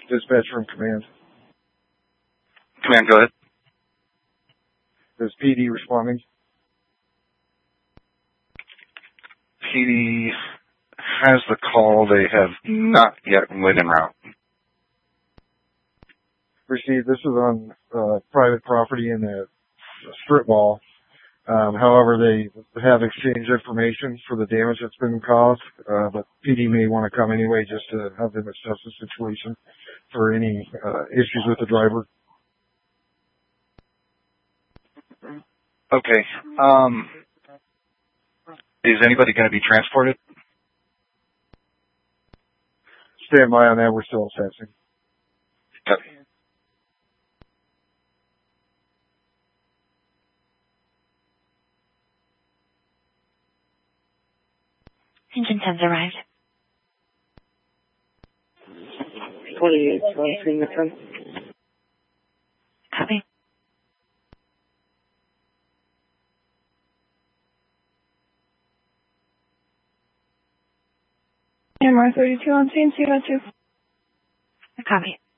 Dispatch from command. Command, go ahead. Is PD responding? PD has the call. They have not yet went en route. Received. This is on private property in a strip mall. However, they have exchanged information for the damage that's been caused, but PD may want to come anyway just to have them assess the situation for any issues with the driver. Okay. Is anybody going to be transported? Stand by on that. We're still assessing. Okay. Engine 10's arrived. 28, seeing the 10. Copy. MR 32 on scene, CO2. Copy.